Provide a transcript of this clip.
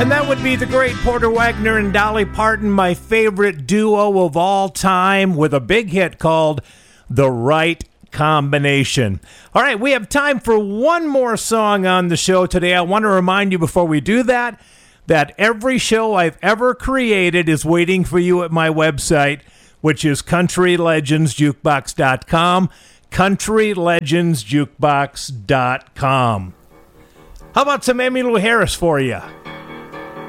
And that would be the great Porter Wagner and Dolly Parton, my favorite duo of all time, with a big hit called The Right Combination. All right, we have time for one more song on the show today. I want to remind you before we do that every show I've ever created is waiting for you at my website, which is countrylegendsjukebox.com, countrylegendsjukebox.com. How about some Emmylou Harris for you?